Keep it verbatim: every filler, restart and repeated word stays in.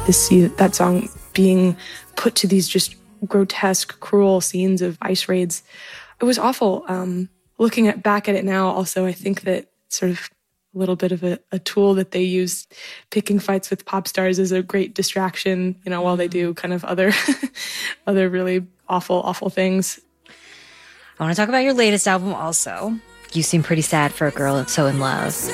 To see that song being put to these just grotesque, cruel scenes of ICE raids, it was awful. Um, looking at, back at it now, also, I think that sort of a little bit of a, a tool that they use, picking fights with pop stars, is a great distraction, you know, while they do kind of other, other really awful, awful things. I want to talk about your latest album also. You seem pretty sad for a girl so in love.